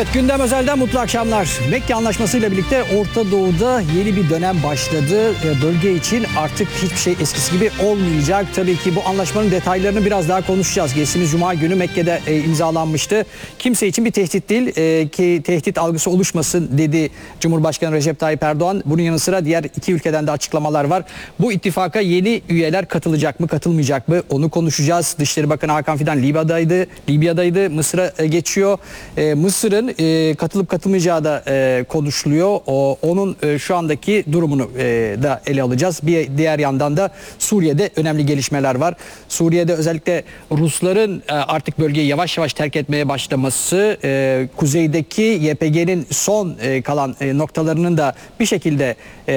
Evet, Gündem Özel'den mutlu akşamlar. Mekke Anlaşması ile birlikte Orta Doğu'da yeni bir dönem başladı. Bölge için artık hiçbir şey eskisi gibi olmayacak. Tabii ki bu anlaşmanın detaylarını biraz daha konuşacağız. Geçtiğimiz Cuma günü Mekke'de imzalanmıştı. Kimse için bir tehdit değil ki tehdit algısı oluşmasın dedi Cumhurbaşkanı Recep Tayyip Erdoğan. Bunun yanı sıra diğer iki ülkeden de açıklamalar var. Bu ittifaka yeni üyeler katılacak mı, katılmayacak mı? Onu konuşacağız. Dışişleri Bakanı Hakan Fidan Libya'daydı. Mısır'a geçiyor. Mısır'ın katılıp katılmayacağı da konuşuluyor. Onun şu andaki durumunu da ele alacağız. Bir diğer yandan da Suriye'de önemli gelişmeler var. Suriye'de özellikle Rusların artık bölgeyi yavaş yavaş terk etmeye başlaması, kuzeydeki YPG'nin son kalan noktalarının da bir şekilde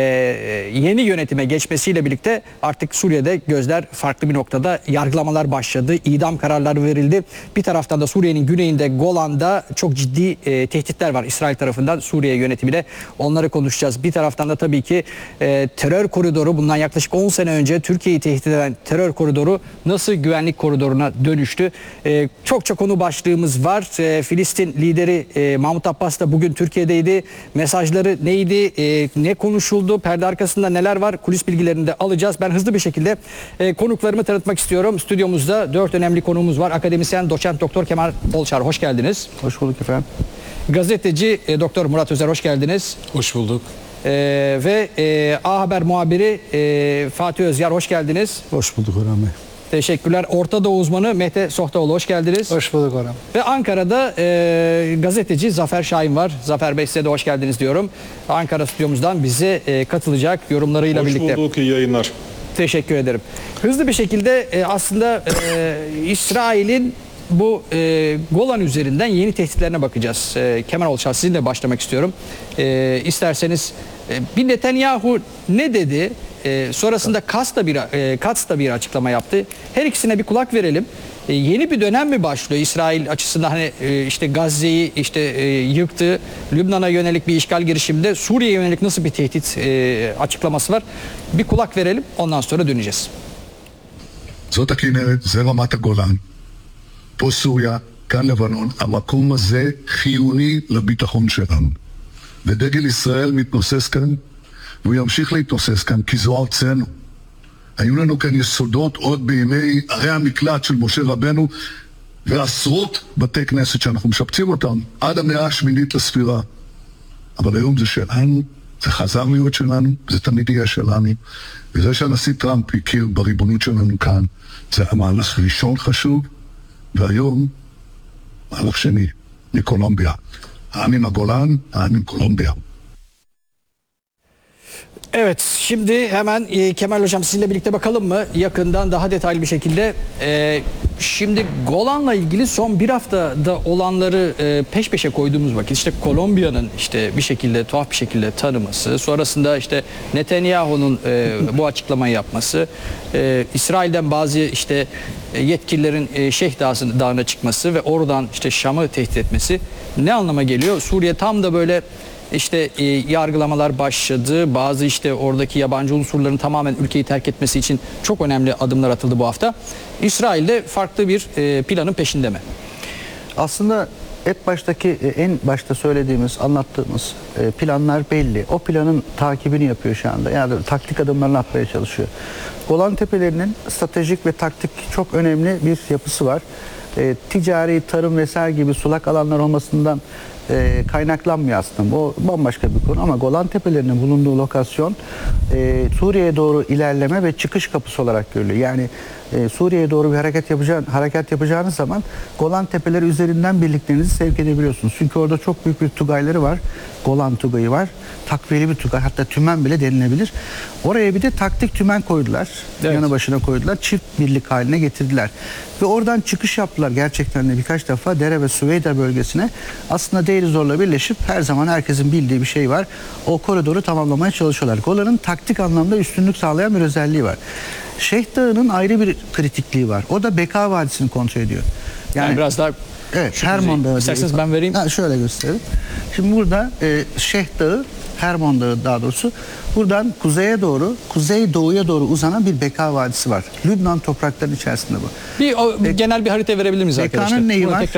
yeni yönetime geçmesiyle birlikte artık Suriye'de gözler farklı bir noktada. Yargılamalar başladı. İdam kararları verildi. Bir taraftan da Suriye'nin güneyinde Golan'da çok ciddi tehditler var İsrail tarafından Suriye yönetimine. Onları konuşacağız. Bir taraftan da tabii ki terör koridoru, bundan yaklaşık 10 sene önce Türkiye'yi tehdit eden terör koridoru nasıl güvenlik koridoruna dönüştü? Çok konu başlığımız var. Filistin lideri Mahmut Abbas da bugün Türkiye'deydi. Mesajları neydi? Ne konuşuldu? Perde arkasında neler var? Kulis bilgilerini de alacağız. Ben hızlı bir şekilde konuklarımı tanıtmak istiyorum. Stüdyomuzda 4 önemli konuğumuz var. Akademisyen Doçent Doktor Kemal Olçar, hoş geldiniz. Hoş bulduk efendim. Gazeteci Doktor Murat Özer, hoş geldiniz. Hoş bulduk. Ve A Haber muhabiri Fatih Özyar, hoş geldiniz. Hoş bulduk Orhan Bey. Teşekkürler. Orta Doğu uzmanı Mehmet Sohtaoğlu, hoş geldiniz. Hoş bulduk Orhan. Ve Ankara'da gazeteci Zafer Şahin var. Zafer Bey, size de hoş geldiniz diyorum. Ankara stüdyomuzdan bize katılacak yorumlarıyla birlikte. Hoş bulduk, iyi yayınlar. Teşekkür ederim. Hızlı bir şekilde aslında İsrail'in bu Golan üzerinden yeni tehditlerine bakacağız. Kemal Olçar, sizinle başlamak istiyorum. İsterseniz bir Netanyahu ne dedi? Sonrasında Katz da bir açıklama yaptı. Her ikisine bir kulak verelim. Yeni bir dönem mi başlıyor İsrail açısından? Hani işte Gazze'yi yıktı. Lübnan'a yönelik bir işgal girişiminde Suriye'ye yönelik nasıl bir tehdit açıklaması var? Bir kulak verelim, ondan sonra döneceğiz. זאת הכנרת, זה רמת הגולן. פה סוריה, כאן לבנון, המקום הזה חיוני לביטחון שלנו. ודגל ישראל מתנוסס כאן, והוא ימשיך להתנוסס כאן, כי זו ארצנו. היו לנו כאן יסודות עוד בימי ערי המקלט של משה רבנו, ועשרות בתי כנסת שאנחנו משפצים אותם עד המאה השמינית לספירה. אבל היום זה שלנו, זה חזר להיות שלנו, זה תמיד יהיה שלנו. וזה שהנשיא טראמפ הכיר בריבונות שלנו כאן, זה המהלך ראשון חשוב, והיום מהלך שני, מקולומביה. העם עם הגולן, העם עם קולומביה. Evet, şimdi hemen Kemal Hocam sizinle birlikte bakalım mı? Yakından daha detaylı bir şekilde. Şimdi Golan'la ilgili son bir haftada olanları peş peşe koyduğumuz vakit işte Kolombiya'nın bir şekilde tuhaf bir şekilde tanıması, sonrasında Netanyahu'nun bu açıklamayı yapması, İsrail'den bazı yetkililerin Şeyh Dağı'na çıkması ve oradan Şam'ı tehdit etmesi ne anlama geliyor? Suriye tam da böyle yargılamalar başladı. Bazı oradaki yabancı unsurların tamamen ülkeyi terk etmesi için çok önemli adımlar atıldı bu hafta. İsrail'de farklı bir planın peşinde mi? Aslında en başta söylediğimiz, anlattığımız planlar belli. O planın takibini yapıyor şu anda. Yani taktik adımlarını atmaya çalışıyor. Golan Tepelerinin stratejik ve taktik çok önemli bir yapısı var. Ticari, tarım vesaire gibi sulak alanlar olmasından kaynaklanmıyor aslında. O bambaşka bir konu ama Golan Tepelerinin bulunduğu lokasyon Suriye'ye doğru ilerleme ve çıkış kapısı olarak görülüyor. Yani Suriye'ye doğru bir harekat yapacağınız zaman Golan Tepeleri üzerinden birliklerinizi sevk edebiliyorsunuz. Çünkü orada çok büyük bir tugayları var. Golan Tugayı var. Takviyeli bir tugay, hatta tümen bile denilebilir. Oraya bir de taktik tümen koydular. Evet. Yanı başına koydular. Çift birlik haline getirdiler. Ve oradan çıkış yaptılar gerçekten de birkaç defa Dere ve Süveyda bölgesine. Aslında Deir Zor'la birleşip her zaman herkesin bildiği bir şey var. O koridoru tamamlamaya çalışıyorlar. Golan'ın taktik anlamda üstünlük sağlayan bir özelliği var. Şeyh Dağı'nın ayrı bir kritikliği var. O da Beka Vadisi'ni kontrol ediyor. Yani biraz daha Hermon Dağı. İsterseniz ben vereyim. Şöyle göstereyim. Şimdi burada Şeyh Dağı, Hermon Dağı daha doğrusu. Buradan kuzeye doğru, kuzeydoğuya doğru uzanan bir Beka Vadisi var. Lübnan topraklarının içerisinde bu. Genel bir harita verebilir miyiz arkadaşlar? Beka'nın neyi var?